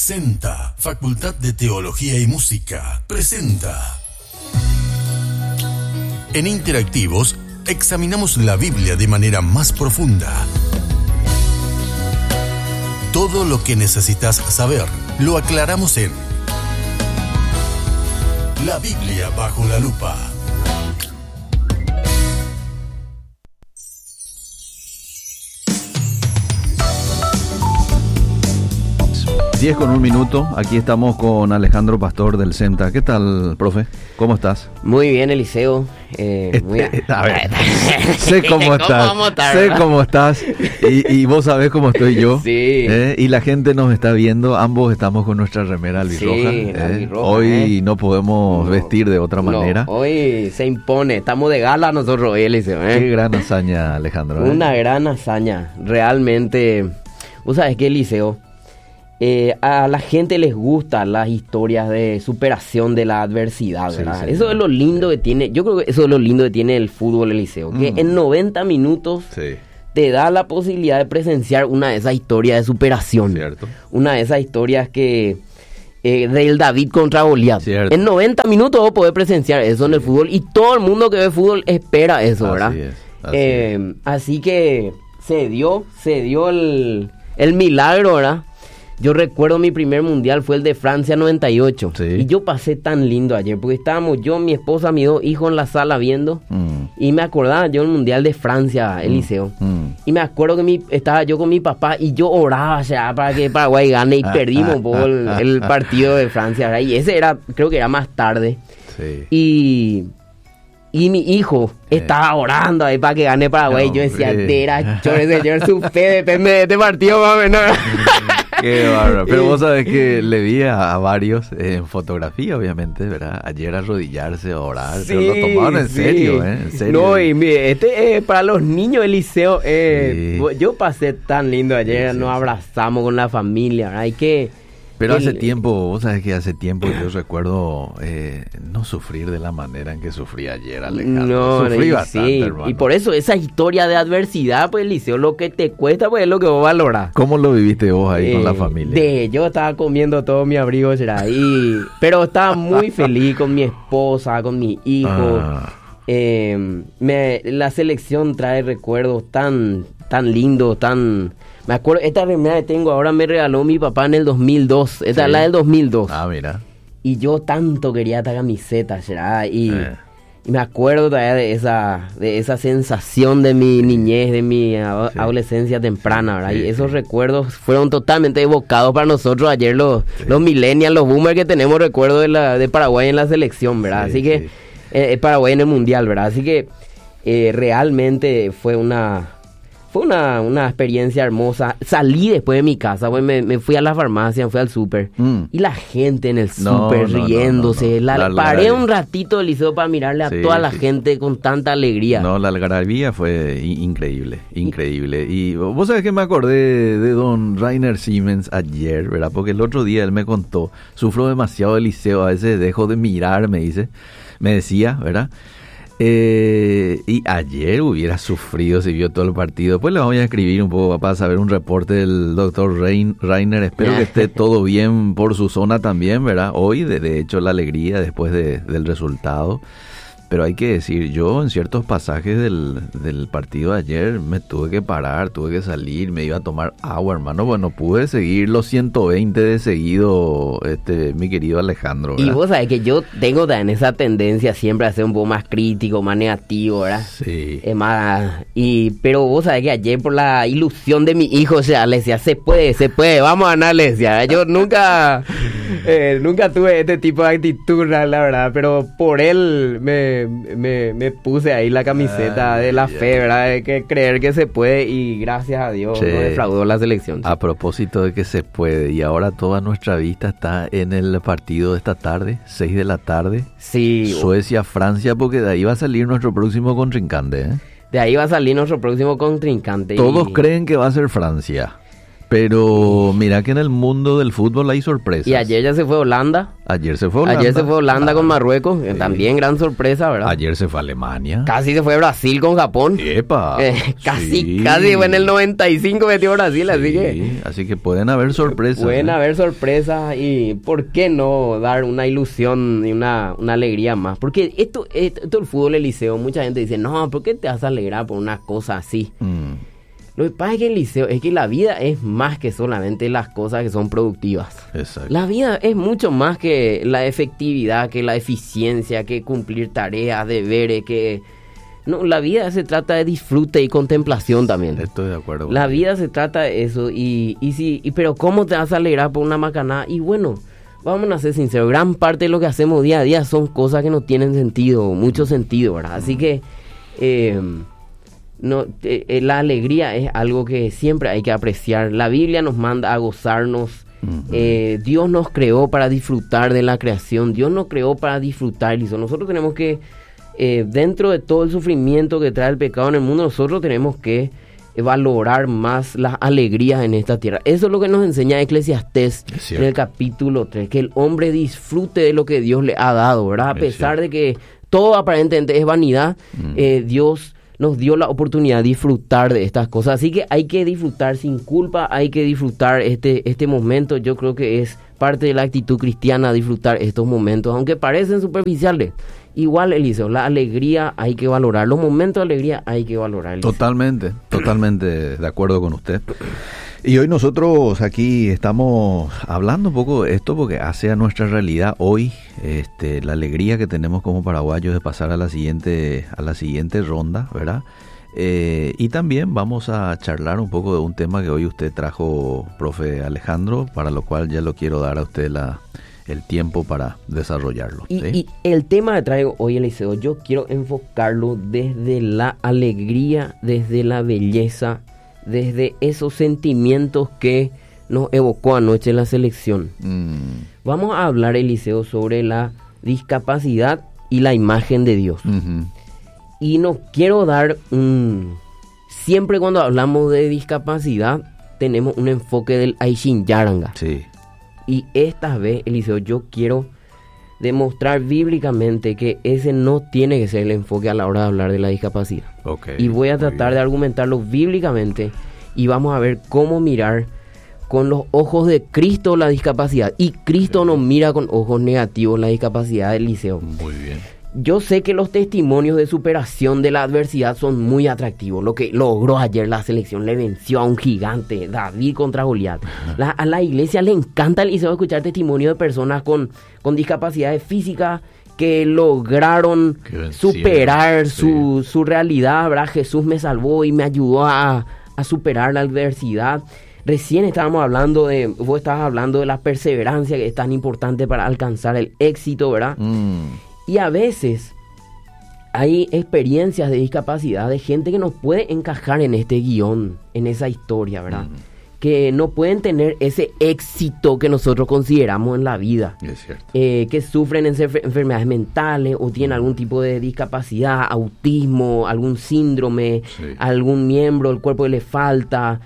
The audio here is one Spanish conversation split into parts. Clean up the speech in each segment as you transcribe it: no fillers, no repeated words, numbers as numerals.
SENTA, Facultad de Teología y Música, presenta. En Interactivos, examinamos la Biblia de manera más profunda. Todo lo que necesitas saber, lo aclaramos en La Biblia bajo la lupa. Diez con un minuto, aquí estamos con Alejandro Pastor del SENTA. ¿Qué tal, profe? ¿Cómo estás? Muy bien, Eliseo. A ver, sé cómo estás y vos sabés cómo estoy yo. Sí. Y la gente nos está viendo, ambos estamos con nuestra remera albirroja. Sí, albirroja, Hoy no podemos vestir de otra manera. Hoy se impone, estamos de gala nosotros hoy, Eliseo. Qué gran hazaña, Alejandro. Una gran hazaña, realmente. Vos sabés que, Eliseo, a la gente les gustan las historias de superación de la adversidad, ¿verdad? Eso es lo lindo que tiene, yo creo que eso es lo lindo que tiene el fútbol, Eliseo, que en 90 minutos te da la posibilidad de presenciar una de esas historias de superación. Cierto. Una de esas historias que del David contra Goliat. Cierto. En 90 minutos vos podés presenciar eso en el fútbol y todo el mundo que ve fútbol espera eso, ¿verdad? Así que se dio el milagro, ¿verdad? Yo recuerdo mi primer mundial fue el de Francia 98. Sí. Y yo pasé tan lindo ayer, porque estábamos yo, mi esposa, mis dos hijos en la sala viendo. Y me acordaba yo el mundial de Francia, Eliseo. Y me acuerdo que estaba yo con mi papá y yo oraba ya para que Paraguay gane y perdimos el partido de Francia, ¿verdad? Y ese era, creo que era más tarde. Sí. Y mi hijo estaba orando ahí para que gane Paraguay. Yo decía, señor, su fe depende de este partido más o menos. Qué bárbaro. Pero vos sabés que le vi a varios en fotografía, obviamente, ¿verdad? Ayer arrodillarse, a orar. Sí, se lo tomaron en serio, en serio. No, y mire, para los niños, Eliseo, yo pasé tan lindo ayer, nos abrazamos con la familia, ¿verdad? Hay que... Pero hace tiempo, vos sabés que hace tiempo yo recuerdo no sufrir de la manera en que sufrí ayer, Alejandro. Sufrí bastante, hermano. Y por eso esa historia de adversidad, pues, Eliseo, lo que te cuesta, pues, es lo que vos valorás. ¿Cómo lo viviste vos ahí con la familia? Yo estaba comiendo todo mi abrigo, pero estaba muy feliz con mi esposa, con mi hijo. La selección trae recuerdos tan lindos, Me acuerdo, esta remera que tengo ahora me regaló mi papá en el 2002. Esta es la del 2002. Ah, mira. Y yo tanto quería esta camiseta, ¿verdad? Y me acuerdo todavía de esa sensación de mi niñez, de mi adolescencia temprana, ¿verdad? Y esos recuerdos fueron totalmente evocados para nosotros ayer, los millennials, los boomers que tenemos recuerdos de Paraguay en la selección, ¿verdad? Así que Paraguay en el mundial, ¿verdad? Así que realmente fue una experiencia hermosa. Salí después de mi casa, pues me fui a la farmacia, fui al súper. Y la gente en el súper riéndose. Paré un ratito del liceo para mirarle a toda la gente con tanta alegría. No, la algarabía fue increíble. Y vos sabés que me acordé de don Rainer Siemens ayer, ¿verdad? Porque el otro día él me contó, sufro demasiado del liceo, a veces dejo de mirar, me decía, ¿verdad? Y ayer hubiera sufrido si vio todo el partido. Pues le voy a escribir un poco para saber un reporte del doctor Rainer. Espero que esté todo bien por su zona también, ¿verdad? Hoy, de hecho, la alegría después del resultado. Pero hay que decir, yo en ciertos pasajes del partido de ayer me tuve que parar, tuve que salir, me iba a tomar agua, hermano. Bueno, pude seguir los 120 de seguido, mi querido Alejandro, ¿verdad? Y vos sabés que yo tengo también esa tendencia siempre a ser un poco más crítico, más negativo, ¿verdad? Sí. Pero vos sabés que ayer por la ilusión de mi hijo, le decía, se puede, vamos a ganar, le decía. Yo nunca tuve este tipo de actitud, la verdad, pero por él me puse ahí la camiseta de la fe, ¿verdad? De que creer que se puede y gracias a Dios no defraudó la selección. A propósito de que se puede, y ahora toda nuestra vista está en el partido de esta tarde, 6 de la tarde. Sí. Suecia-Francia, porque de ahí va a salir nuestro próximo contrincante, De ahí va a salir nuestro próximo contrincante. Todos creen que va a ser Francia. Pero mira que en el mundo del fútbol hay sorpresas. Y ayer ya se fue Holanda. Ayer se fue Holanda con Marruecos. Sí. También gran sorpresa, ¿verdad? Ayer se fue Alemania. Casi se fue Brasil con Japón. ¡Epa! Casi fue en el 95 metió Brasil, sí, así que pueden haber sorpresas. Pueden haber sorpresas y ¿por qué no dar una ilusión y una alegría más? Porque esto el fútbol, Eliseo, mucha gente dice, no, ¿por qué te vas a alegrar por una cosa así? Lo que pasa es que, Eliseo, es que la vida es más que solamente las cosas que son productivas. Exacto. La vida es mucho más que la efectividad, que la eficiencia, que cumplir tareas, deberes, que... No, la vida se trata de disfrute y contemplación también. Estoy de acuerdo. La vida se trata de eso pero ¿cómo te vas a alegrar por una macanada? Y bueno, vamos a ser sinceros, gran parte de lo que hacemos día a día son cosas que no tienen sentido, mucho sentido, ¿verdad? Así que... la alegría es algo que siempre hay que apreciar. La Biblia nos manda a gozarnos. Dios nos creó para disfrutar de la creación. Dios nos creó para disfrutar. Y nosotros tenemos que, dentro de todo el sufrimiento que trae el pecado en el mundo, nosotros tenemos que valorar más las alegrías en esta tierra. Eso es lo que nos enseña Eclesiastés en el capítulo 3, que el hombre disfrute de lo que Dios le ha dado, ¿verdad? A pesar de que todo aparentemente es vanidad, Dios nos dio la oportunidad de disfrutar de estas cosas. Así que hay que disfrutar sin culpa, hay que disfrutar este momento. Yo creo que es parte de la actitud cristiana disfrutar estos momentos, aunque parecen superficiales. Igual, Eliseo, la alegría hay que valorar, los momentos de alegría hay que valorar, Eliseo. Totalmente de acuerdo con usted. Y hoy nosotros aquí estamos hablando un poco de esto porque hace a nuestra realidad hoy la alegría que tenemos como paraguayos de pasar a la siguiente ronda, ¿verdad? Y también vamos a charlar un poco de un tema que hoy usted trajo, profe Alejandro, para lo cual ya lo quiero dar a usted el tiempo para desarrollarlo. ¿Sí? Y el tema que traigo hoy, Eliseo, yo quiero enfocarlo desde la alegría, desde la belleza, desde esos sentimientos que nos evocó anoche la selección. Vamos a hablar, Eliseo, sobre la discapacidad y la imagen de Dios. Y nos quiero dar siempre cuando hablamos de discapacidad tenemos un enfoque del Aishin Yaranga. Sí. Y esta vez, Eliseo, yo quiero demostrar bíblicamente que ese no tiene que ser el enfoque a la hora de hablar de la discapacidad. Y voy a tratar de argumentarlo bíblicamente y vamos a ver cómo mirar con los ojos de Cristo la discapacidad. Y Cristo no mira con ojos negativos la discapacidad del Eliseo. Muy bien. Yo sé que los testimonios de superación de la adversidad son muy atractivos. Lo que logró ayer la selección, le venció a un gigante, David contra Goliat. A la iglesia le encanta, Eliseo, escuchar testimonios de personas con discapacidades físicas que lograron superar su realidad, ¿verdad? Jesús me salvó y me ayudó a superar la adversidad. Recién vos estabas hablando de la perseverancia, que es tan importante para alcanzar el éxito, ¿verdad? Y a veces hay experiencias de discapacidad de gente que no puede encajar en este guión, en esa historia, ¿verdad? Que no pueden tener ese éxito que nosotros consideramos en la vida. Es cierto. Que sufren enfermedades mentales o tienen algún tipo de discapacidad, autismo, algún síndrome, algún miembro del cuerpo que le falta,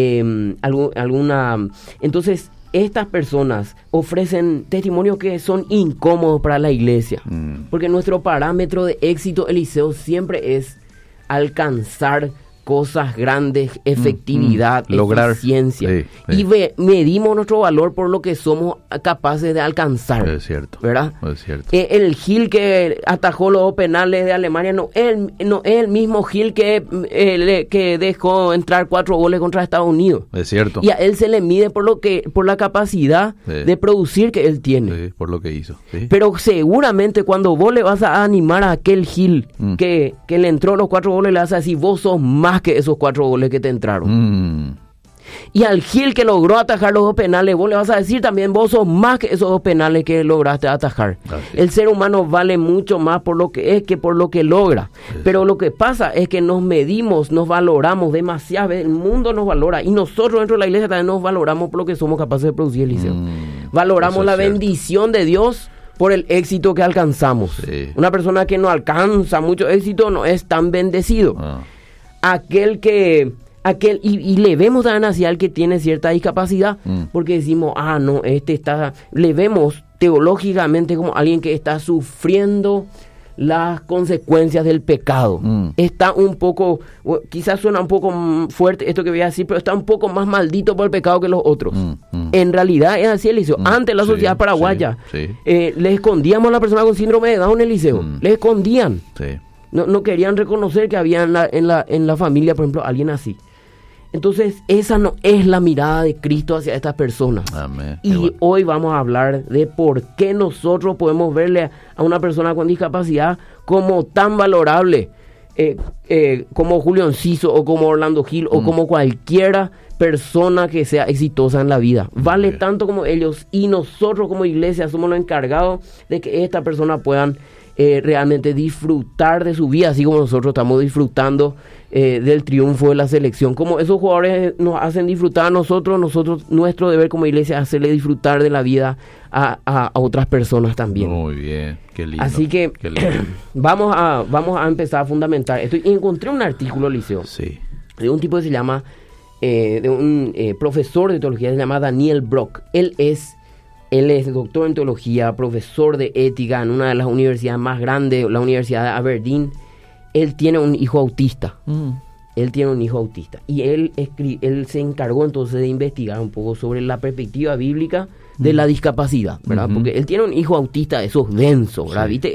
alguna... Entonces, estas personas ofrecen testimonios que son incómodos para la iglesia. Porque nuestro parámetro de éxito, Eliseo, siempre es alcanzar cosas grandes, efectividad, eficiencia. Y medimos nuestro valor por lo que somos capaces de alcanzar. Es cierto. ¿Verdad? Es cierto. El Gil que atajó los penales de Alemania no es el mismo Gil que dejó entrar 4 goles contra Estados Unidos. Es cierto. Y a él se le mide por la capacidad de producir que él tiene. Sí, por lo que hizo. Sí. Pero seguramente cuando vos le vas a animar a aquel Gil que le entró los 4 goles, le vas a decir, vos sos más que esos 4 goles que te entraron. Y al Gil que logró atajar los 2 penales, vos le vas a decir también, vos sos más que esos 2 penales que lograste atajar. El ser humano vale mucho más por lo que es que por lo que logra. Pero lo que pasa es que nos medimos, nos valoramos demasiado. El mundo nos valora y nosotros dentro de la iglesia también nos valoramos por lo que somos capaces de producir, Eliseo. Valoramos la bendición de Dios por el éxito que alcanzamos. Una persona que no alcanza mucho éxito no es tan bendecido. Aquel que y le vemos también hacia el que tiene cierta discapacidad, porque decimos, no, le vemos teológicamente como alguien que está sufriendo las consecuencias del pecado. Está un poco, quizás suena un poco fuerte esto que voy a decir, pero está un poco más maldito por el pecado que los otros. En realidad es así, Eliseo. Antes la sociedad paraguaya, le escondíamos a la persona con síndrome de Down, Eliseo. Le escondían. No querían reconocer que había en la familia, por ejemplo, alguien así. Entonces, esa no es la mirada de Cristo hacia estas personas. Amén. Y hoy vamos a hablar de por qué nosotros podemos verle a una persona con discapacidad como tan valorable, como Julio Enciso o como Orlando Gil o como cualquiera persona que sea exitosa en la vida. Vale tanto como ellos, y nosotros como iglesia somos los encargados de que estas personas puedan realmente disfrutar de su vida, así como nosotros estamos disfrutando del triunfo de la selección. Como esos jugadores nos hacen disfrutar a nosotros, nuestro deber como iglesia es hacerle disfrutar de la vida a otras personas también. Muy bien, qué lindo. Así que vamos a empezar a fundamentar esto. Y encontré un artículo, Liceo, de un tipo que se llama, de un profesor de teología, se llama Daniel Brock. Él es doctor en teología, profesor de ética en una de las universidades más grandes, la Universidad de Aberdeen. Él tiene un hijo autista. Y él se encargó entonces de investigar un poco sobre la perspectiva bíblica de la discapacidad, ¿verdad? Porque él tiene un hijo autista de esos densos, ¿verdad? ¿Viste?